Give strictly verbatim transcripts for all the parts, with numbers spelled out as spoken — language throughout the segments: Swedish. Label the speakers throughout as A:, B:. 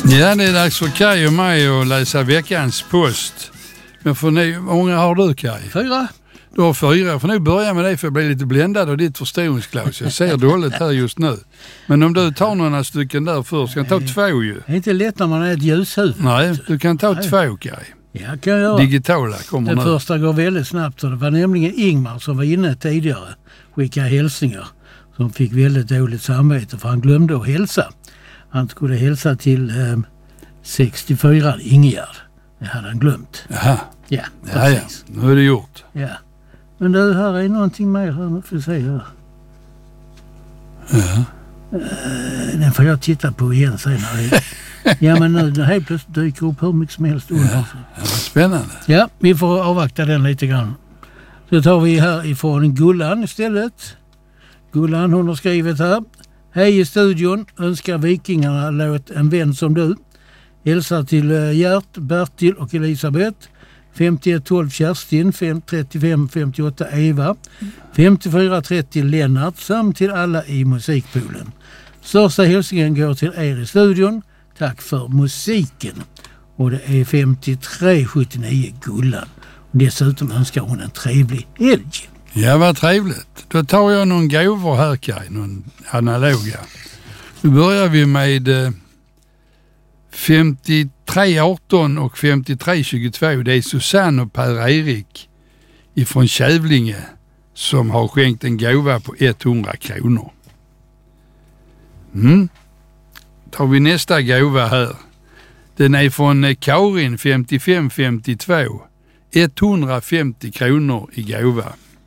A: Ja, det är dags för Kaj och mig att läsa veckans post. Men för ni, hur många har du, Kaj?
B: Fyra.
A: Du har fyra. Jag får nog börja med dig för att bli lite bländad av ditt förstoringsglas. Jag ser dåligt här just nu. Men om du tar några stycken där först, kan ta två ju.
B: Det är inte lätt när man är ett ljushuvud.
A: Nej, du kan ta Nej. två, Kaj.
B: Ja, kan jag göra.
A: Digitala kommer
B: det
A: nu.
B: Det första går väldigt snabbt. Och det var nämligen Ingmar som var inne tidigare. Skickade hälsningar. Som fick väldigt dåligt samvete för han glömde att hälsa. Han skulle hälsa till eh, sextiofyra Ingegärd. Det hade han glömt.
A: Jaha.
B: Ja,
A: ja, ja, nu är det gjort.
B: Ja. Men det här är någonting mer här. Nu får vi se här.
A: Ja.
B: Uh, den får jag titta på igen senare. Ja, men nu helt plötsligt dyker upp hur mycket som helst under.
A: Ja, ja, spännande.
B: Ja, vi får avvakta den lite grann. Så tar vi här ifrån Gullan istället. Gullan, hon har skrivit här. Hej i studion, önskar Vikingarna låt En vän som du. Hälsar till Gert, Bertil och Elisabeth. femtioett tolv Kerstin, trettiofem femtioåtta Eva, femtiofyra trettio Lennart samt till alla i musikpoolen. Största hälsningen går till er i studion. Tack för musiken. Och det är femtiotre sjuttionio Gullan. Och dessutom önskar hon en trevlig helg.
A: Ja, vad trevligt. Då tar jag någon gåvor här, Kaj, någon analoga. Nu börjar vi med eh, femtiotre arton och femtiotre tjugotvå. Det är Susanne och Per-Erik ifrån Kävlinge som har skänkt en gåva på hundra kronor. Mm. Tar vi nästa gåva här. Den är från Karin femtiofem femtiotvå. etthundrafemtio kronor i gåva.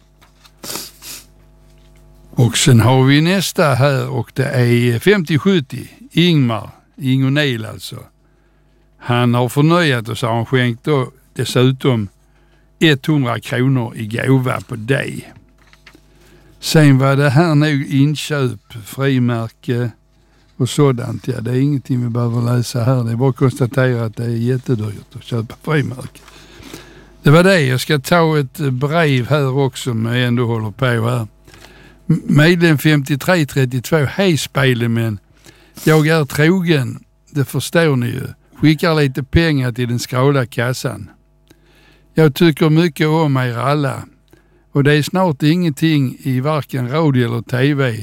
A: Och sen har vi nästa här och det är femtio sjuttio. Ingmar, Ingo Neil alltså. Han har förnöjat och så har han skänkt då dessutom hundra kronor i gåva på dig. Sen var det här nog inköp, frimärke och sådant. Ja, det är ingenting vi behöver läsa här. Det är bara att konstatera att det är jättedyrt att köpa frimärke. Det var det. Jag ska ta ett brev här också men jag ändå håller på här. Medlem femtiotre trettiotvå. Hej spelmän. Jag är trogen. Det förstår ni ju. Skickar lite pengar till den skråla kassan. Jag tycker mycket om er alla. Och det är snart ingenting i varken radio eller tv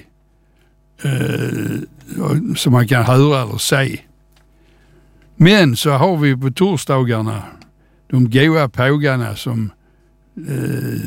A: eh, som man kan höra eller se. Men så har vi på torsdagarna de goa pågarna som eh,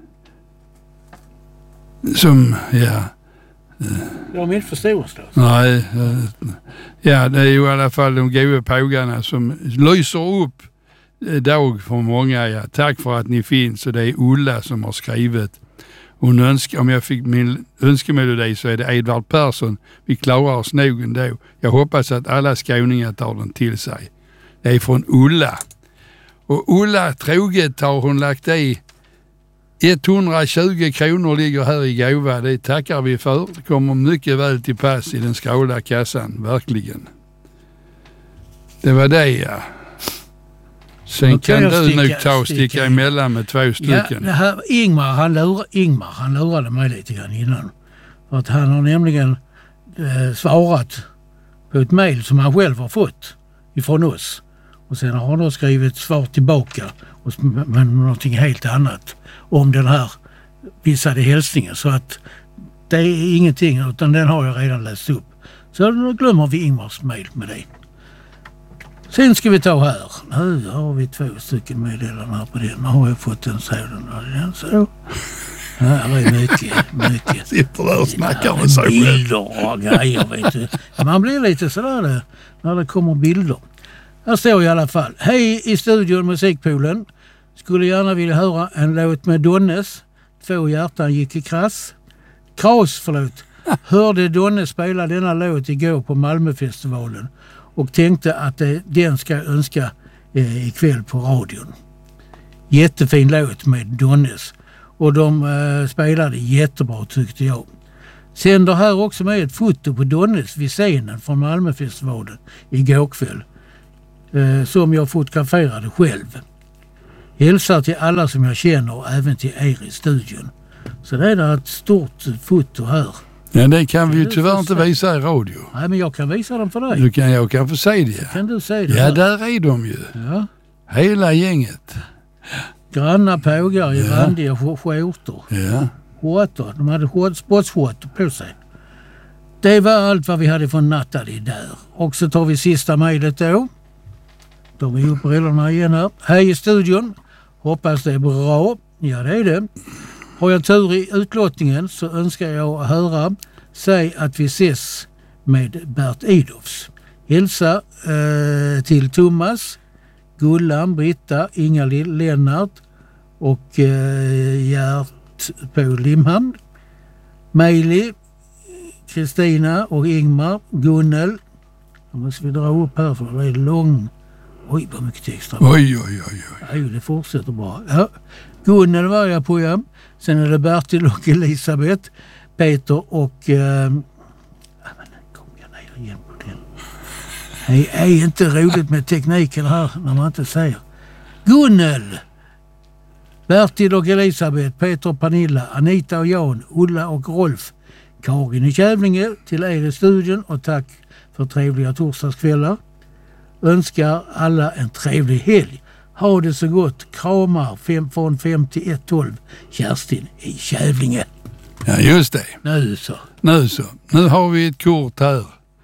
A: som, ja.
B: Jag har inte förstått det.
A: Nej, eh, ja det är ju i alla fall de goa pågarna som lyser upp dag för många. Ja. Tack för att ni finns och det är Ulla som har skrivit. Hon önskar, om jag fick min önskemelodi så är det Edvard Persson. Vi klarar oss nog ändå. Jag hoppas att alla skåningar tar den till sig. Det är från Ulla. Och Ulla troget har hon lagt i etthundratjugo kronor ligger här i gåva. Det tackar vi för. Det kommer mycket väl till pass i den skråla kassan. Verkligen. Det var det, ja. Sen kan, kan du nog ta och sticka, sticka emellan med två stycken.
B: Ja, det här, Ingmar, han lurade, Ingmar han lurade mig lite grann innan. För att han har nämligen eh, svarat på ett mejl som han själv har fått ifrån oss. Och sen har han då skrivit svar tillbaka och, men någonting helt annat om den här vissade hälsningen. Så att det är ingenting utan den har jag redan läst upp. Så då glömmer vi Ingmars mejl med det. Sen ska vi ta här. Nu har vi två stycken meddelanden här på den. Nu har jag fått en sådan och den så. Här är mycket, mycket.
A: Sitter där och snackar med sig.
B: Bilder och grejer, vet du. Man blir lite sådär det, när det kommer bilder. Här står i alla fall. Hej i studion Musikpoolen. Skulle gärna vilja höra en låt med Donnes. Två hjärtan gick i krass. Kras, förlåt. Hörde Donne spela denna låt igår på Malmöfestivalen. Och tänkte att det, den ska jag önska eh, ikväll på radion. Jättefin låt med Donnes. Och de eh, spelade jättebra tyckte jag. Sänder här också med ett foto på Donnes vid scenen från Malmöfestivalen igår kväll. Eh, som jag fotograferade själv. Hälsar till alla som jag känner och även till er i studion. Så det är där ett stort foto här.
A: Ja, det kan vi ju
B: Du
A: tyvärr
B: får
A: inte
B: se.
A: visa i radio.
B: Nej, men jag kan visa dem för dig.
A: Nu kan jag kan få se det.
B: Kan du säga det?
A: Ja,
B: här?
A: där är de ju.
B: Ja.
A: Hela gänget.
B: Granna pågar i
A: Ja.
B: randiga sk- skjortor.
A: Ja.
B: Skjortor. De hade skjort- sportskjortor på sig. Det var allt vad vi hade från Nathalie där. Och så tar vi sista mejlet då. De är upp brillorna igen här. Hej i studion. Hoppas det är bra. Ja, det är det. Har jag tur i utlottningen så önskar jag höra säg att vi ses med Bert Idolfs. Hälsa eh, till Thomas, Gullan, Britta, Inga-Lill, Lennart och eh, Gert på Limhamn. Mejli, Kristina och Ingmar, Gunnel. Nu måste vi dra upp här för det är lång. Oj, vad mycket text.
A: Oj, oj, oj, oj.
B: Ja, det fortsätter bra. Ja. Gunnel var jag på, ja. Sen är det Bertil och Elisabeth, Peter och... Eh, ja, men kom jag ner igen på den. Det är inte roligt med tekniken här när man inte säger. Gunnel, Bertil och Elisabeth, Peter och Pernilla, Anita och Jan, Ulla och Rolf, Karin i Kävlinge, till er i studion och tack för trevliga torsdagskvällar. Önskar alla en trevlig helg. Ha det så gott. Kramar fem från femtioett tolv Kerstin i Kävlinge.
A: Ja, just det.
B: Nu så.
A: Nu så. Nu har vi ett kort här.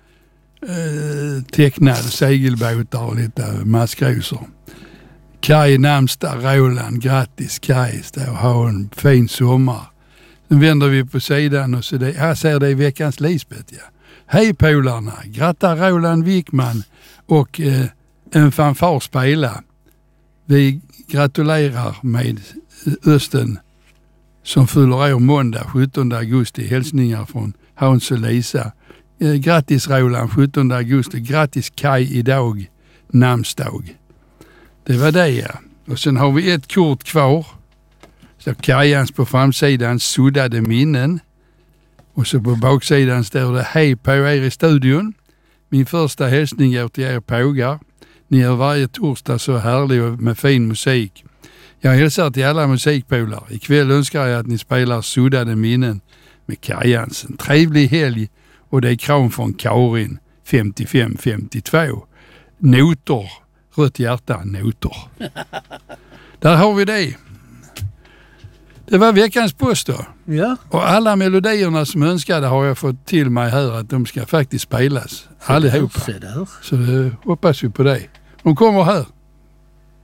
A: Eh, tecknade segelbåtar och lite maskrosor. Kaj Namstad, Roland, grattis Kaj. Ha en fin sommar. Sen vänder vi på sidan och så det, här ser det i veckans Lisbeth. Ja. Hej polarna, grattar Roland Wickman och eh, en fanfar spela. Vi gratulerar med Östen som fyller år måndag sjuttonde augusti. Hälsningar från Hans och Lisa. Eh, grattis Roland sjuttonde augusti. Grattis Kaj idag, namnsdag. Det var det, ja. Och sen har vi ett kort kvar. Så Kajans på framsidan suddade minnen. Och så på baksidan står det hej på er i studion. Min första hälsning går till er pågar. Ni är varje torsdag så härlig och med fin musik. Jag hälsar till alla musikpolare. Ikväll önskar jag att ni spelar suddade minnen med Kajans. En trevlig helg och det är kram från Karin femtiofem femtiotvå. Noter, rött hjärta, noter. Där har vi det. Det var veckans post då.
B: Ja.
A: Och alla melodierna som önskade har jag fått till mig här att de ska faktiskt spelas. Allihopa.
B: Se där.
A: Så det hoppas vi på det. De kommer här.